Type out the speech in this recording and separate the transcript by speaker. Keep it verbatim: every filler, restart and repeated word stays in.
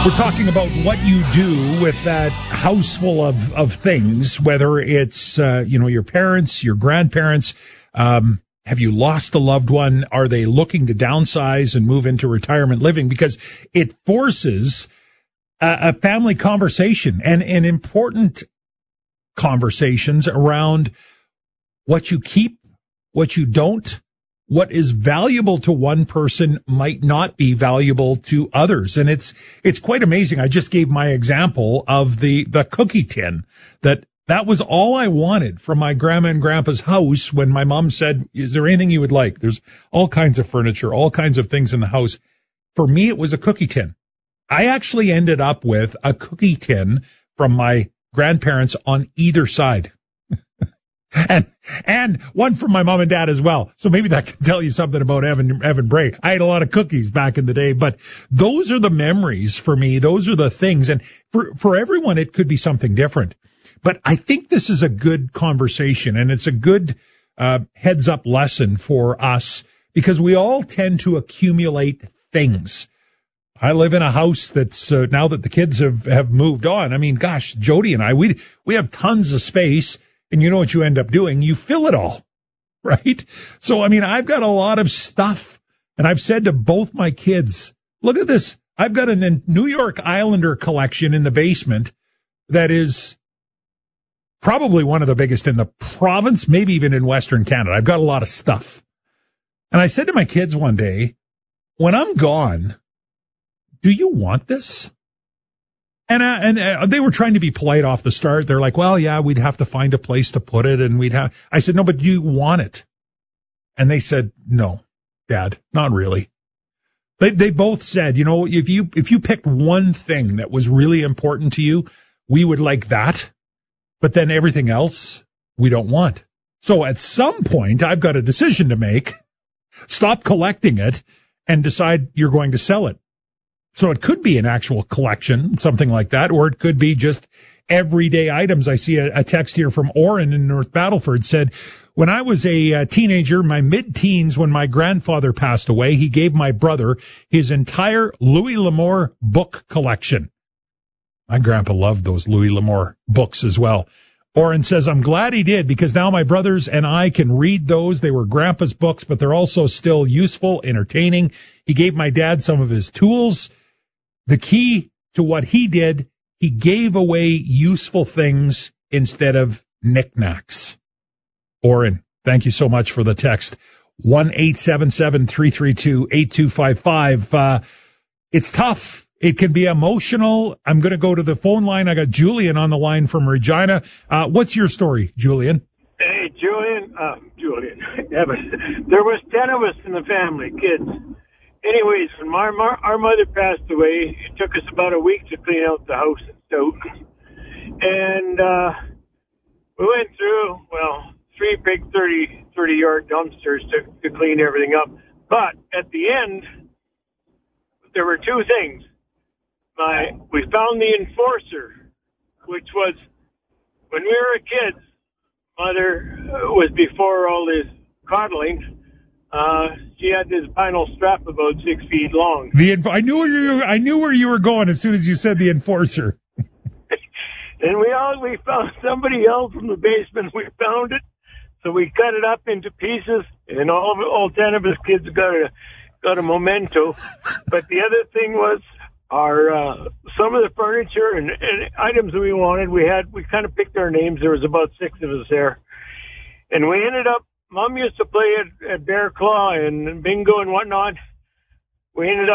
Speaker 1: We're talking about what you do with that house full of, of things, whether it's, uh, you know, your parents, your grandparents. Um, have you lost a loved one? Are they looking to downsize and move into retirement living? Because it forces a, a family conversation and, and important conversations around what you keep, what you don't. What is valuable to one person might not be valuable to others. And it's, it's quite amazing. I just gave my example of the, the cookie tin that that was all I wanted from my grandma and grandpa's house when my mom said, is there anything you would like? There's all kinds of furniture, all kinds of things in the house. For me, it was a cookie tin. I actually ended up with a cookie tin from my grandparents on either side. And, and one from my mom and dad as well. So maybe that can tell you something about Evan, Evan Bray. I ate a lot of cookies back in the day, but those are the memories for me. Those are the things. And for, for everyone, it could be something different. But I think this is a good conversation, and it's a good, uh, heads up lesson for us because we all tend to accumulate things. I live in a house that's, uh, now that the kids have, have moved on. I mean, gosh, Jody and I, we, we have tons of space. And you know what you end up doing? You fill it all, right? So, I mean, I've got a lot of stuff, and I've said to both my kids, look at this. I've got a New York Islander collection in the basement that is probably one of the biggest in the province, maybe even in Western Canada. I've got a lot of stuff. And I said to my kids one day, when I'm gone, do you want this? And, uh, and uh, they were trying to be polite off the start. They're like, well, yeah, we'd have to find a place to put it. And we'd have, I said, no, but do you want it? And they said, no, Dad, not really. They, they both said, you know, if you, if you picked one thing that was really important to you, we would like that. But then everything else we don't want. So at some point, I've got a decision to make. Stop collecting it and decide you're going to sell it. So it could be an actual collection, something like that, or it could be just everyday items. I see a, a text here from Oren in North Battleford said, when I was a, a teenager, my mid-teens, when my grandfather passed away, he gave my brother his entire Louis L'Amour book collection. My grandpa loved those Louis L'Amour books as well. Oren says, I'm glad he did because now my brothers and I can read those. They were grandpa's books, but they're also still useful, entertaining. He gave my dad some of his tools. The key to what he did, he gave away useful things instead of knickknacks. Oren, thank you so much for the text. one eight seven seven, three three two, eight two five five. Uh, it's tough. It can be emotional. I'm going to go to the phone line. I got Julian on the line from Regina. Uh, what's your story, Julian?
Speaker 2: Hey, Julian. Uh, Julian. Evan. There was ten of us in the family, kids. Anyways, when my, my, our mother passed away, it took us about a week to clean out the house in Stoughton. And uh, we went through, well, three big thirty, thirty-yard dumpsters to, to clean everything up. But at the end, there were two things. My, we found the enforcer, which was, when we were kids, mother was before all this coddling. Uh, she had this vinyl strap about six feet long.
Speaker 1: The I knew where you I knew where you were going as soon as you said the enforcer.
Speaker 2: And we all we found somebody else in the basement. We found it, so we cut it up into pieces, and all of all ten of us kids got a got a memento. But the other thing was our uh, some of the furniture and, and items that we wanted. We had we kind of picked our names. There was about six of us there, and we ended up. Mom used to play at, at Bear Claw and bingo and whatnot. We ended up